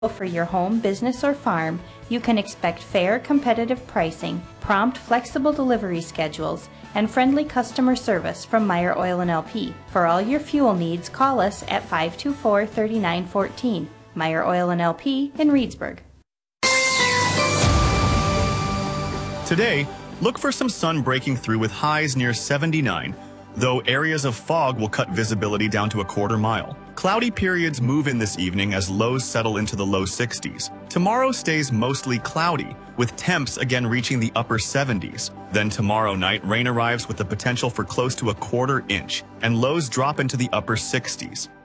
For your home, business, or farm, you can expect fair, competitive pricing, prompt, flexible delivery schedules, and friendly customer service from Meyer Oil & LP. For all your fuel needs, call us at 524-3914. Meyer Oil & LP in Reedsburg. Today, look for some sun breaking through with highs near 79, though areas of fog will cut visibility down to a quarter mile. Cloudy periods move in this evening as lows settle into the low 60s. Tomorrow stays mostly cloudy, with temps again reaching the upper 70s. Then tomorrow night, rain arrives with the potential for close to a quarter inch, and lows drop into the upper 60s.